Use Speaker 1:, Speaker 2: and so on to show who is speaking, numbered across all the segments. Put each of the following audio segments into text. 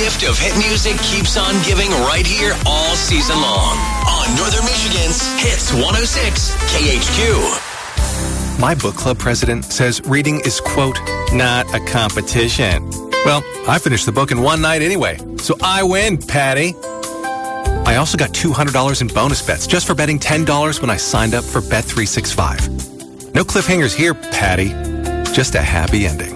Speaker 1: gift of hit music keeps on giving right here all season long on Northern Michigan's Hits 106 KHQ.
Speaker 2: My book club president says reading is, quote, not a competition. Well, I finished the book in one night anyway, so I win, Patty. I also got $200 in bonus bets just for betting $10 when I signed up for Bet365. No cliffhangers here, Patty. Just a happy ending.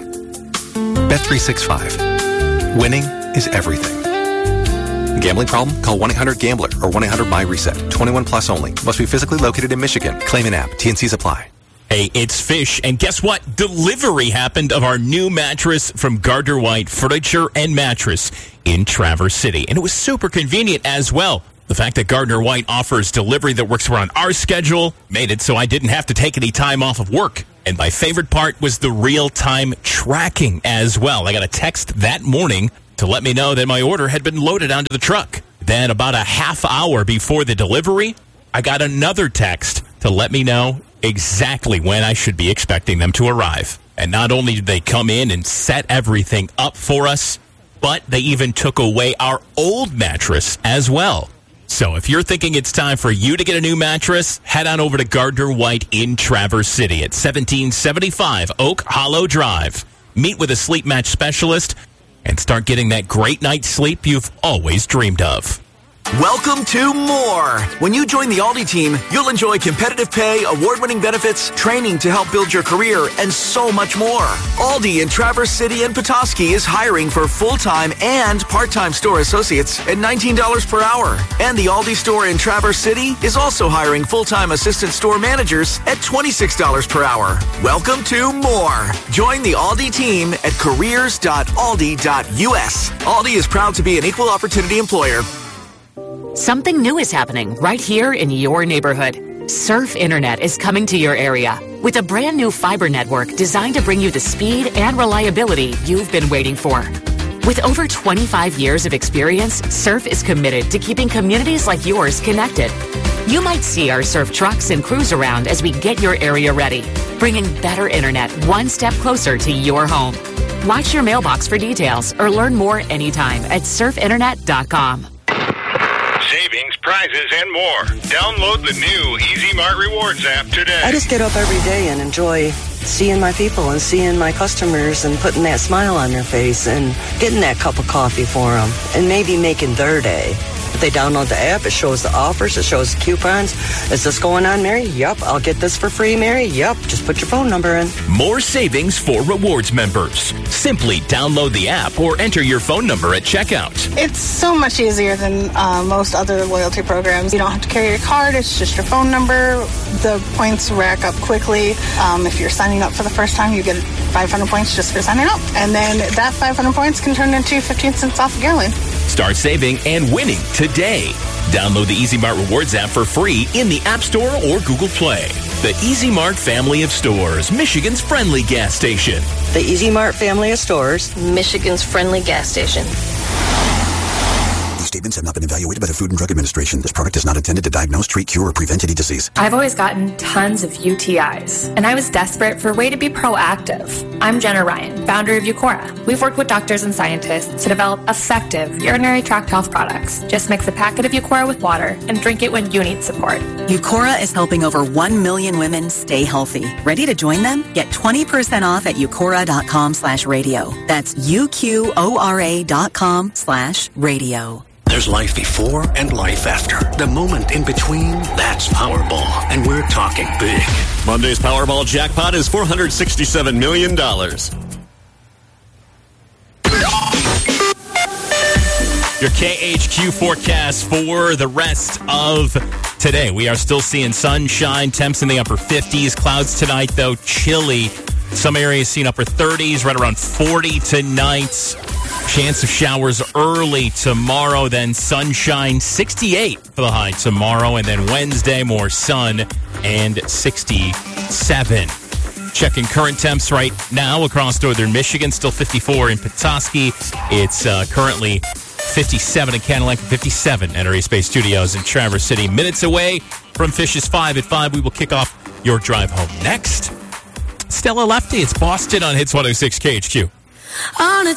Speaker 2: Bet365. Winning is everything. Gambling problem? Call 1-800-GAMBLER or 1-800-MY-RESET. 21 plus only. Must be physically located in Michigan. Claim an app. T&Cs apply.
Speaker 3: Hey, it's Fish, and guess what? Delivery happened of our new mattress from Gardner White Furniture and Mattress in Traverse City, and it was super convenient as well. The fact that Gardner White offers delivery that works around our schedule made it so I didn't have to take any time off of work. And my favorite part was the real-time tracking as well. I got a text that morning to let me know that my order had been loaded onto the truck. Then about a half hour before the delivery, I got another text to let me know exactly when I should be expecting them to arrive. And not only did they come in and set everything up for us, but they even took away our old mattress as well. So if you're thinking it's time for you to get a new mattress, head on over to Gardner White in Traverse City at 1775 Oak Hollow Drive. Meet with a sleep match specialist and start getting that great night's sleep you've always dreamed of.
Speaker 4: Welcome to more. When you join the Aldi team, you'll enjoy competitive pay, award-winning benefits, training to help build your career, and so much more. Aldi in Traverse City and Petoskey is hiring for full-time and part-time store associates at $19 per hour. And the Aldi store in Traverse City is also hiring full-time assistant store managers at $26 per hour. Welcome to more. Join the Aldi team at careers.aldi.us. Aldi is proud to be an equal opportunity employer.
Speaker 5: Something new is happening right here in your neighborhood. Surf Internet is coming to your area with a brand new fiber network designed to bring you the speed and reliability you've been waiting for. With over 25 years of experience, Surf is committed to keeping communities like yours connected. You might see our Surf trucks and crews around as we get your area ready, bringing better internet one step closer to your home. Watch your mailbox for details or learn more anytime at surfinternet.com.
Speaker 6: Savings, prizes, and more. Download the new Easy Mart Rewards app today.
Speaker 7: I just get up every day and enjoy seeing my people and seeing my customers and putting that smile on their face and getting that cup of coffee for them and maybe making their day. If they download the app, it shows the offers, it shows the coupons. Is this going on, Mary? Yup. I'll get this for free, Mary? Yup. Just put your phone number in.
Speaker 3: More savings for rewards members. Simply download the app or enter your phone number at checkout.
Speaker 8: It's so much easier than most other loyalty programs. You don't have to carry your card. It's just your phone number. The points rack up quickly. If you're signing up for the first time, you get 500 points just for signing up. And then that 500 points can turn into 15 cents off a gallon.
Speaker 3: Start saving and winning today. Download the Easy Mart Rewards app for free in the App Store or Google Play. The Easy Mart family of stores, Michigan's friendly gas station.
Speaker 7: The Easy Mart family of stores,
Speaker 9: Michigan's friendly gas station.
Speaker 10: These statements have not been evaluated by the Food and Drug Administration. This product is not intended to diagnose, treat, cure, or prevent any disease.
Speaker 11: I've always gotten tons of UTIs, and I was desperate for a way to be proactive. I'm Jenna Ryan, founder of Eucora. We've worked with doctors and scientists to develop effective urinary tract health products. Just mix a packet of Eucora with water and drink it when you need support.
Speaker 12: Eucora is helping over 1 million women stay healthy. Ready to join them? Get 20% off at eucora.com/radio. That's UQORA.com/radio.
Speaker 1: There's life before and life after. The moment in between, that's Powerball. And we're talking big.
Speaker 13: Monday's Powerball jackpot is $467 million.
Speaker 3: Your KHQ forecast for the rest of today. We are still seeing sunshine, temps in the upper 50s. Clouds tonight, though, chilly. Some areas seeing upper 30s, right around 40 tonight. Chance of showers early tomorrow, then sunshine, 68 for the high tomorrow, and then Wednesday, more sun and 67. Checking current temps right now across northern Michigan, still 54 in Petoskey. It's currently 57 in Cadillac, 57 at our East Bay Studios in Traverse City. Minutes away from Fish's 5 at 5. We will kick off your drive home next. Stella Lefty, it's Boston on Hits 106 KHQ.
Speaker 9: On a